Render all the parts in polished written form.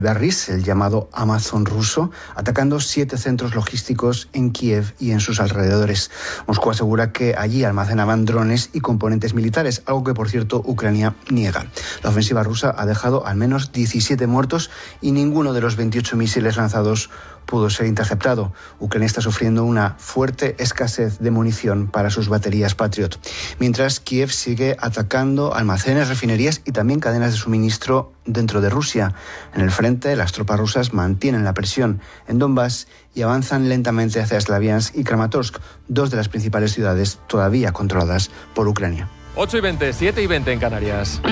Belarus, el llamado Amazon ruso, atacando 7 centros logísticos en Kiev y en sus alrededores. Moscú asegura que allí almacenaban drones y componentes militares, algo que, por cierto, Ucrania niega. La ofensiva rusa ha dejado al menos 17 muertos y ninguno de los 28 misiles lanzados pudo ser interceptado. Ucrania está sufriendo una fuerte escasez de munición para sus baterías Patriot, mientras Kiev sigue atacando almacenes, refinerías y también cadenas de suministro dentro de Rusia. En el frente, las tropas rusas mantienen la presión en Donbass y avanzan lentamente hacia Slaviansk y Kramatorsk, 2 de las principales ciudades todavía controladas por Ucrania. 8:20, 7:20 en Canarias.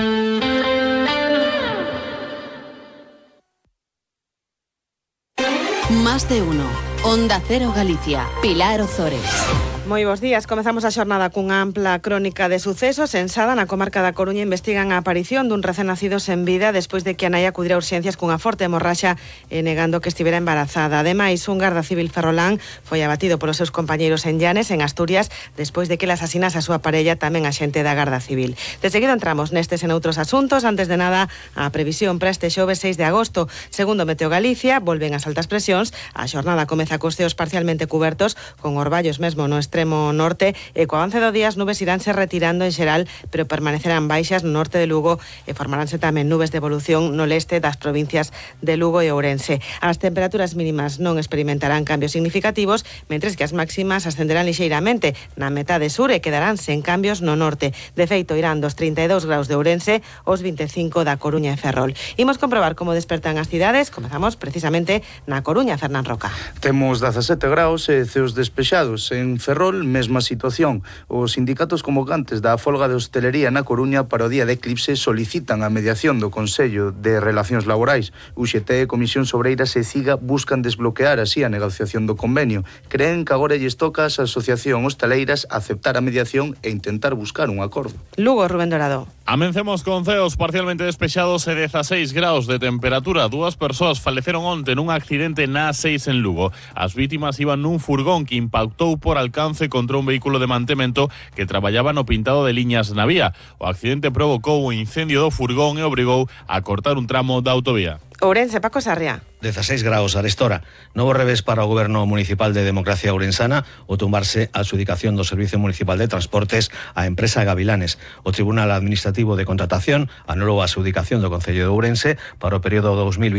Más de uno. Onda Cero Galicia. Pilar Ozores. Moi bons días. Comezamos a xornada cunha ampla crónica de sucesos. En Sada, na comarca da Coruña, investigan a aparición dun recén nacido sen vida despois de que a nai acudira a urxencias cunha forte hemorraxa e negando que estivera embarazada. Ademais, un garda civil ferrolán foi abatido polos seus compañeiros en Llanes, en Asturias, despois de que ele asasinase a súa parella, tamén a xente da Garda Civil. De seguido entramos nestes en outros asuntos. Antes de nada, a previsión para este xoves 6 de agosto. Segundo Meteo Galicia, volven as altas presións. A xornada comeza cos ceos parcialmente cubertos, con orballos mesmo no extremo norte, e co avance do día as nubes iránse retirando en xeral, pero permanecerán baixas no norte de Lugo e formaránse tamén nubes de evolución no leste das provincias de Lugo e Ourense. As temperaturas mínimas non experimentarán cambios significativos, mentres que as máximas ascenderán lixeiramente na metade sur e quedarán sen cambios no norte. De feito, irán dos 32 graus de Ourense aos 25 da Coruña e Ferrol. Imos comprobar como despertan as cidades. Comezamos precisamente na Coruña, Fernán Roca. Temos 17 graus e ceos despexados. En Ferrol, mesma situación. Os sindicatos convocantes da folga de hostelería na Coruña para o día de eclipse solicitan a mediación do Consello de Relacións Laborais. UGT e Comisión Sobreiras e CIGA buscan desbloquear así a negociación do convenio. Creen que agora lles toca ás asociación hosteleiras aceptar a mediación e intentar buscar un acordo. Lugo, Rubén Dorado. Amencemos con ceos parcialmente despexados e 16 graus de temperatura. 2 persoas faleceron onte nun accidente na A6 en Lugo. As vítimas iban nun furgón que impactou por alcance contra un vehículo de mantemento que traballaba no pintado de liñas na vía. O accidente provocou o incendio do furgón e obrigou a cortar un tramo da autovía. Ourense, Paco Sarria. 16 graus arestora. Novo revés para o Goberno Municipal de Democracia Ourensana o tumbarse a adxudicación do Servicio Municipal de Transportes á empresa Gavilanes. O Tribunal Administrativo de Contratación anulou a adxudicación do Concello de Ourense para o período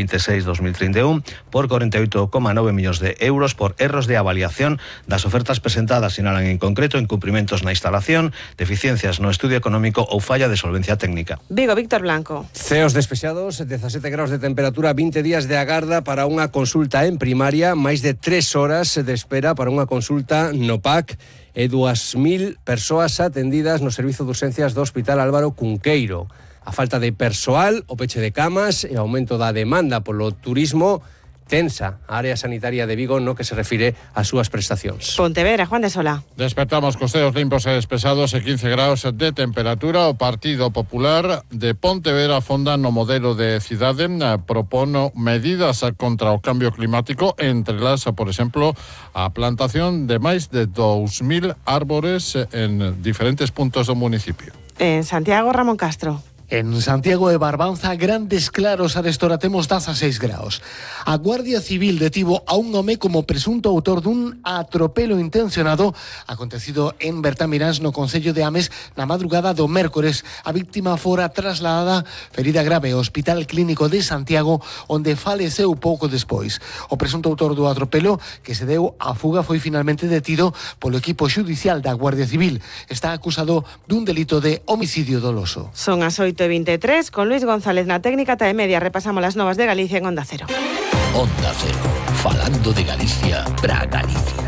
2026-2031 por 48,9 millóns de euros por erros de avaliación das ofertas presentadas. Sinalan en concreto incumprimentos na instalación, deficiencias no estudio económico ou falla de solvencia técnica. Vigo, Víctor Blanco. Ceos despexados, 17 graus de temperatura, 20 días de agarda para unha consulta en primaria, máis de 3 horas de espera para unha consulta no PAC e 2.000 persoas atendidas no Servizo de Urxencias do Hospital Álvaro Cunqueiro. A falta de persoal, o peche de camas e o aumento da demanda polo turismo tensa a área sanitaria de Vigo no que se refire ás súas prestacións. Pontevedra, Juan de Sola. Despertamos cos ceos limpos e despesados e 15 graus de temperatura. O Partido Popular de Pontevedra fonda no modelo de cidade, propono medidas contra o cambio climático, entre las, por exemplo, a plantación de máis de 2.000 árbores en diferentes puntos do municipio. En Santiago, Ramón Castro. En Santiago de Barbanza, grandes claros arestora temos 16 graus. A Guardia Civil detivo a un home como presunto autor dun atropelo intencionado acontecido en Bertamiráns, no concello de Ames, na madrugada do mércores. A víctima fora trasladada ferida grave ao Hospital Clínico de Santiago, onde faleceu pouco despois. O presunto autor do atropelo, que se deu a fuga, foi finalmente detido polo equipo xudicial da Guardia Civil. Está acusado dun delito de homicidio doloso. Son as 8:23, con Luis González na técnica e media. Repasamos las novas de Galicia en Onda Cero. Onda Cero, falando de Galicia para Galicia.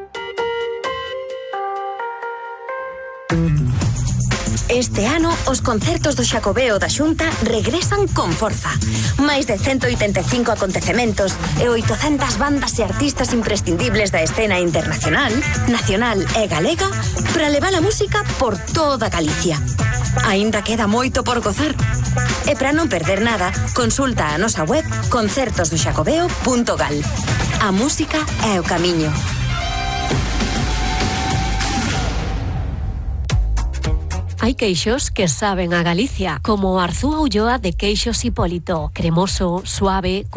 Este ano, os concertos do Xacobeo da Xunta regresan con forza. Máis de 185 acontecementos e 800 bandas e artistas imprescindibles da escena internacional, nacional e galega para levar a música por toda Galicia. Aínda queda moito por gozar. E para non perder nada, consulta a nosa web concertosdoxacobeo.gal. A música é o camiño. Hay queixos que saben a Galicia, como Arzúa Ulloa de Queixos Hipólito, cremoso, suave,